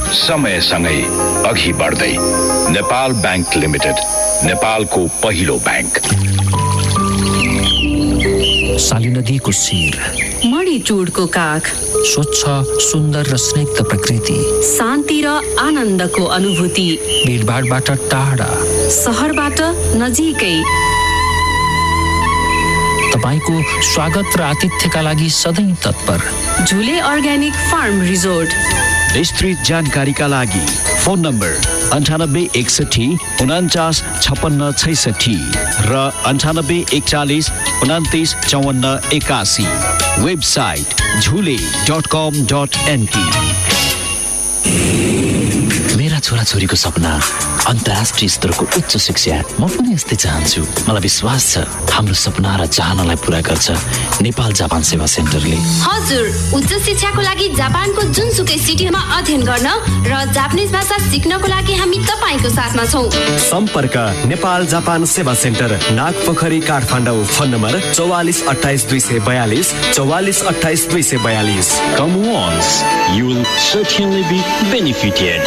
समयसँगै अघि बढ्दै। नेपाल बैंक लिमिटेड, नेपालको पहिलो बैंक। साली नदीको शिर, मणिचुडको काख, स्वच्छ सुन्दर र स्निग्ध प्रकृति, शान्ति र आनन्दको अनुभूति, भिडभाडबाट टाढा, सहरबाट नजिकै। तपाईको स्वागत र आतिथ्यका लागि सधैँ तत्पर। झुले अर्ग्यानिक फार्म रिजोर्ट। विस्तृत जानकारीका लागि फोन नम्बर 9861 49 56 66 र 9841 29 54 81। वेबसाइट झुले.com.np। मेरा छोराछोरीको सपना अन्तर्राष्ट्रिय स्तरको उच्च शिक्षा। म पनि यस्तै चाहन्छु। मलाई विश्वास छ हाम्रो सपना र चाहनालाई पूरा गर्छ नेपाल जापान सेवा सेन्टरले। हजुर, उच्च शिक्षाको लागि जापानको जुनसुकै सिटीमा अध्ययन गर्न र जापानिज भाषा सिक्नको लागि हामी तपाईको साथमा छौं। सम्पर्क नेपाल जापान सेवा centre, Nagpokhari, Kathmandu. Phone number 44 28 242 44 28 242। Come once, you will certainly be benefited.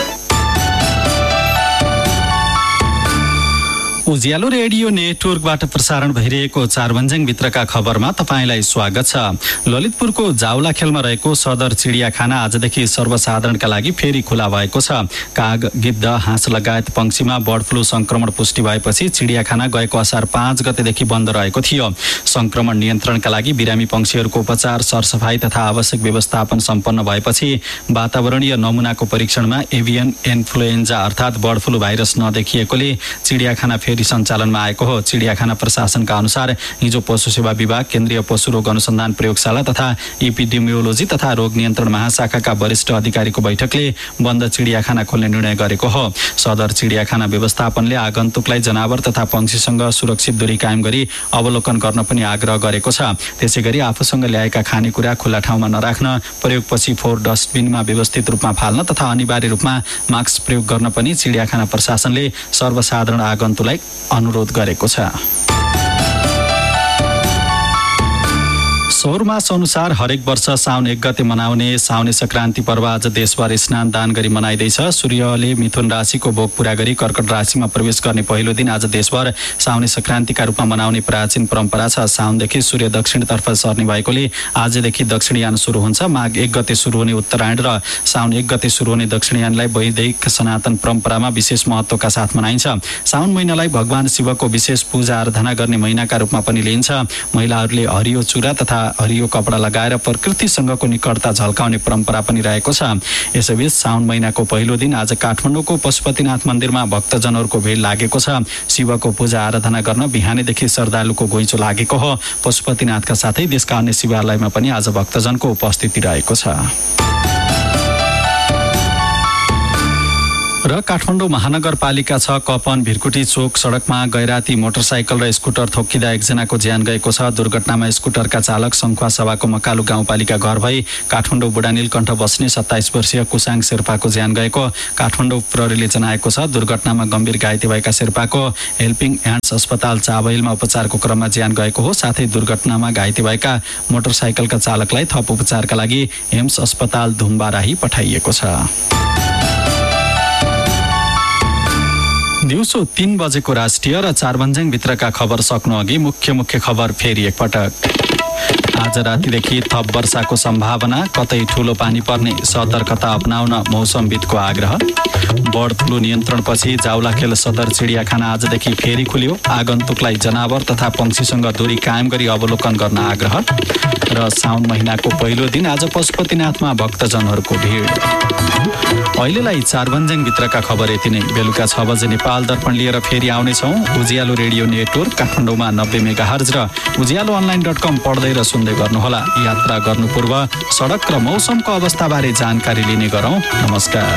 Ujyaalo radio नेटवर्कबाट प्रसारण भइरहेको चारभन्ज्याङ भित्रका खबरमा तपाईंलाई स्वागत छ। ललितपुरको जाउलाखेलमा रहेको सदर चिडियाखाना आजदेखि सर्वसाधारणका लागि फेरि खुला भएको छ। काग, गिद्ध, हाँस लगायत पंक्षीमा बर्ड फ्लू संक्रमण पुष्टि भएपछि चिडियाखाना गएको असार 5 गतेदेखि बन्द रहेको थियो। संक्रमण नियन्त्रणका लागि बिरामी पंक्षीहरूको उपचार, सरसफाई तथा आवश्यक व्यवस्थापन सम्पन्न भएपछि वातावरणीय नमुनाको परीक्षणमा एभियन इन्फ्लुएन्जा अर्थात् बर्ड फ्लू भाइरस नदेखिएकोले चिडियाखाना फेरि सञ्चालनमा आएको हो। चिडियाखाना प्रशासनका अनुसार हिजो पशु सेवा विभाग, केन्द्रीय पशु रोग अनुसन्धान प्रयोगशाला तथा एपिडेमियोलोजी तथा रोग नियन्त्रण महाशाखाका वरिष्ठ अधिकारीको बैठकले बन्द चिडियाखाना खोल्ने निर्णय गरेको हो। सदर चिडियाखाना व्यवस्थापनले आगन्तुकलाई जनावर तथा पंक्षीसँग सुरक्षित दूरी कायम गरी अवलोकन गर्न पनि आग्रह गरेको छ। त्यसैगरी आफूसँग ल्याएका खानेकुरा खुल्ला ठाउँमा नराख्न, प्रयोगपछि फोहोर डस्टबिनमा व्यवस्थित रूपमा फाल्न तथा अनिवार्य रूपमा मास्क प्रयोग गर्न पनि चिडियाखाना प्रशासनले सर्वसाधारण आगन्तुकलाई अनुरोध गरेको छ। सौरमास अनुसार हरेक वर्ष साउन 1 गते मनाउने साउने संक्रान्ति पर्व आज देशभर स्नान दान गरी मनाइँदैछ। सूर्यले मिथुन राशिको भोग पूरा गरी कर्कट राशिमा प्रवेश गर्ने पहिलो दिन आज देशभर साउने संक्रान्तिका रूपमा मनाउने प्राचीन परम्परा छ। साउनदेखि सूर्य दक्षिणतर्फ सर्ने भएकोले आजदेखि दक्षिणयान सुरु हुन्छ। माघ 1 गते सुरु हुने उत्तरायण र साउन 1 गते सुरु हुने दक्षिणयानलाई वैदिक सनातन परम्परामा विशेष महत्त्वका साथ मनाइन्छ। साउन महिनालाई भगवान शिवको विशेष पूजा आराधना गर्ने महिनाका रूपमा पनि लिइन्छ। महिलाहरूले हरियो चुरा तथा हरियो कपडा लगाएर प्रकृतिसँगको निकटता झल्काउने परम्परा पनि रहेको छ। यसैबीच साउन महिनाको पहिलो दिन आज काठमाडौँको पशुपतिनाथ मन्दिरमा भक्तजनहरूको भिड लागेको छ। शिवको पूजा आराधना गर्न बिहानैदेखि श्रद्धालुको घुइँचो लागेको हो। पशुपतिनाथका साथै देशका अन्य शिवालयमा पनि आज भक्तजनको उपस्थिति रहेको छ। र काठमाडौँ महानगरपालिका 6 कपन भिरकुटी चोक सडकमा गैराती मोटरसाइकल र स्कुटर ठोक्किँदा एकजनाको ज्यान गएको छ। दुर्घटनामा स्कुटरका चालक सङ्खुवा सभाको मकालु गाउँपालिका घर भई काठमाडौँ बुढानीलकण्ठ बस्ने 27 वर्षीय कुसाङ शेर्पाको ज्यान गएको काठमाडौँ प्रहरीले जनाएको छ। दुर्घटनामा गम्भीर घाइते भएका शेर्पाको हेल्पिङ ह्यान्ड्स अस्पताल चाबहिलमा उपचारको क्रममा ज्यान गएको हो। साथै दुर्घटनामा घाइते भएका मोटरसाइकलका चालकलाई थप उपचारका लागि एम्स अस्पताल धुम्बाराही पठाइएको छ। दिउँसो 3 बजेको राष्ट्रिय र चारभन्ज्याङ भित्रका खबर सक्नु अघि मुख्य खबर फेरि एकपटक। आज रातिदेखि थप वर्षाको सम्भावना, कतै ठूलो पानी पर्ने सतर्कता अपनाउन मौसमविदको आग्रह। बर्ड फ्लू नियन्त्रणपछि जाउलाखेल सदर चिडियाखाना आजदेखि फेरि खुल्यो। आगन्तुकलाई जनावर तथा पंक्षीसँग दूरी कायम गरी अवलोकन गर्न आग्रह। र साउन महिनाको पहिलो दिन आज पशुपतिनाथमा भक्तजनहरूको भिड। अहिलेलाई चारभन्ज्याङ भित्रका खबर यति नै। बेलुका 6 बजे नेपाल दर्पण लिएर फेरि आउनेछौँ। उज्यालो रेडियो नेटवर्क काठमाडौँमा 90 मेगाहर्ज र उज्यालोअनलाइन.com पढ्दै र सुन्दै गर्नुहोला। यात्रा गर्नु पूर्व सडक र मौसमको अवस्थाबारे जानकारी लिने गरौँ। नमस्कार।